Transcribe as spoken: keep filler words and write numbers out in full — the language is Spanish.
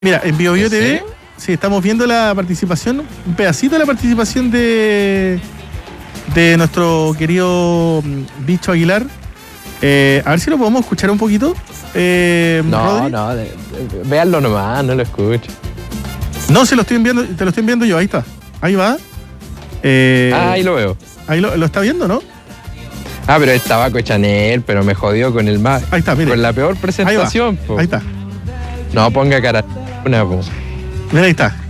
Mira, en Bio Bio ¿En T V, serio? sí, estamos viendo la participación, un pedacito de la participación de de nuestro querido mm, Bicho Aguilar. Eh, a ver si lo podemos escuchar un poquito. Eh, No, Rodri. no, de- de- véanlo nomás, no lo escucho. No, se lo estoy enviando, te lo estoy enviando yo, ahí está. Ahí va. Eh, Ah, ahí lo veo. ahí lo, lo está viendo, ¿no? Ah, pero es tabaco de Chanel, pero me jodió con el más. Ahí está, mire. Con la peor presentación, po. Ahí está. No, ponga cara una, po. Mira, ahí está.